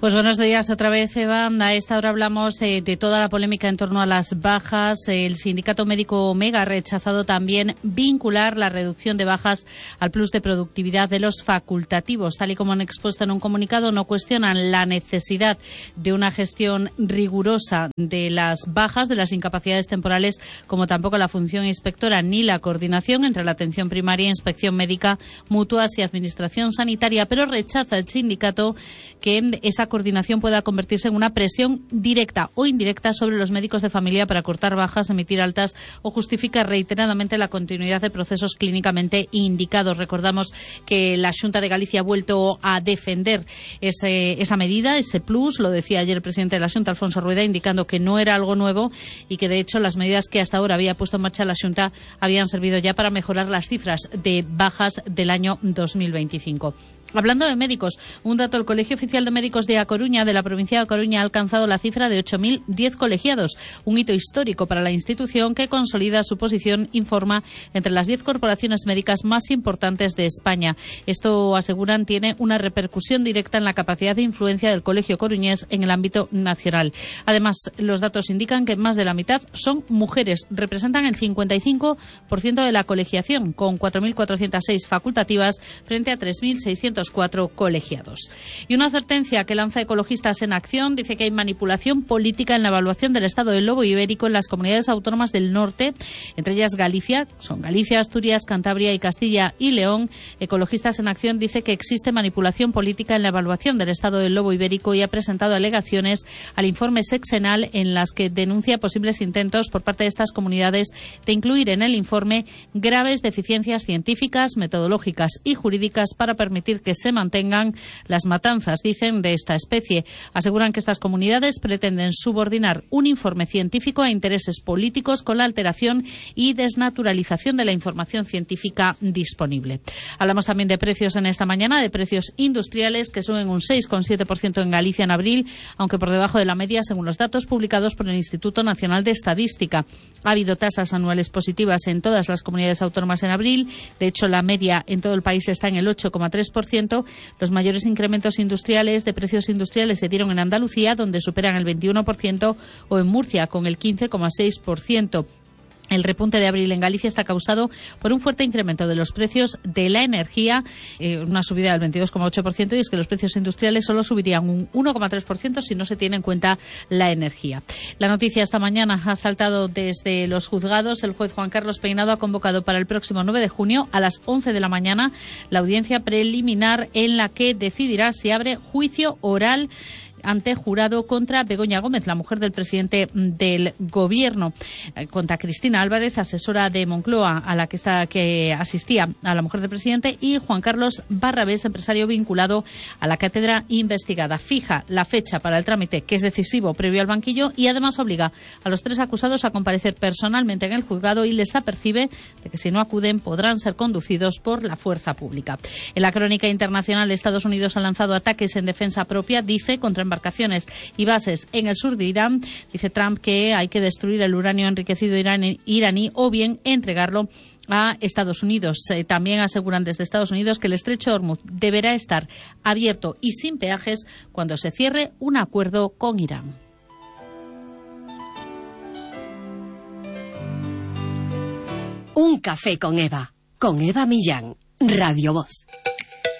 Pues buenos días otra vez, Eva. A esta hora hablamos de toda la polémica en torno a las bajas. El sindicato médico Omega ha rechazado también vincular la reducción de bajas al plus de productividad de los facultativos. Tal y como han expuesto en un comunicado, no cuestionan la necesidad de una gestión rigurosa de las bajas, de las incapacidades temporales, como tampoco la función inspectora ni la coordinación entre la atención primaria, inspección médica, mutuas y administración sanitaria, pero rechaza el sindicato que esa coordinación pueda convertirse en una presión directa o indirecta sobre los médicos de familia para cortar bajas, emitir altas o justificar reiteradamente la continuidad de procesos clínicamente indicados. Recordamos que la Xunta de Galicia ha vuelto a defender esa medida, ese plus. Lo decía ayer el presidente de la Xunta, Alfonso Rueda, indicando que no era algo nuevo y que de hecho las medidas que hasta ahora había puesto en marcha la Xunta habían servido ya para mejorar las cifras de bajas del año 2025. Hablando de médicos, un dato: el Colegio Oficial de Médicos de A Coruña, de la provincia de A Coruña, ha alcanzado la cifra de 8.010 colegiados, un hito histórico para la institución que consolida su posición, informa, entre las 10 corporaciones médicas más importantes de España. Esto, aseguran, tiene una repercusión directa en la capacidad de influencia del colegio coruñés en el ámbito nacional. Además, los datos indican que más de la mitad son mujeres, representan el 55% de la colegiación, con 4.406 facultativas frente a 3.604 colegiados. Y una advertencia que lanza Ecologistas en Acción: dice que hay manipulación política en la evaluación del estado del lobo ibérico en las comunidades autónomas del norte, entre ellas Galicia, son Galicia, Asturias, Cantabria y Castilla y León. Ecologistas en Acción dice que existe manipulación política en la evaluación del estado del lobo ibérico y ha presentado alegaciones al informe sexenal en las que denuncia posibles intentos por parte de estas comunidades de incluir en el informe graves deficiencias científicas, metodológicas y jurídicas para permitir que se mantengan las matanzas, dicen, de esta especie. Aseguran que estas comunidades pretenden subordinar un informe científico a intereses políticos con la alteración y desnaturalización de la información científica disponible. Hablamos también de precios en esta mañana, de precios industriales que suben un 6,7% en Galicia en abril, aunque por debajo de la media según los datos publicados por el Instituto Nacional de Estadística. Ha habido tasas anuales positivas en todas las comunidades autónomas en abril. De hecho, la media en todo el país está en el 8,3%. Los mayores incrementos industriales de precios industriales se dieron en Andalucía, donde superan el 21%, o en Murcia, con el 15,6%. El repunte de abril en Galicia está causado por un fuerte incremento de los precios de la energía, una subida del 22,8%, y es que los precios industriales solo subirían un 1,3% si no se tiene en cuenta la energía. La noticia esta mañana ha saltado desde los juzgados. El juez Juan Carlos Peinado ha convocado para el próximo 9 de junio a las 11 de la mañana la audiencia preliminar en la que decidirá si abre juicio oral ante jurado contra Begoña Gómez, la mujer del presidente del Gobierno, contra Cristina Álvarez, asesora de Moncloa, a la que asistía a la mujer del presidente, y Juan Carlos Barrabés, empresario vinculado a la cátedra investigada. Fija la fecha para el trámite, que es decisivo, previo al banquillo, y además obliga a los 3 acusados a comparecer personalmente en el juzgado y les apercibe de que si no acuden podrán ser conducidos por la fuerza pública. En la crónica internacional, Estados Unidos ha lanzado ataques en defensa propia, dice, contra embarcaciones y bases en el sur de Irán. Dice Trump que hay que destruir el uranio enriquecido iraní o bien entregarlo a Estados Unidos. También aseguran desde Estados Unidos que el estrecho de Hormuz deberá estar abierto y sin peajes cuando se cierre un acuerdo con Irán. Un café con Eva Millán, Radio Voz.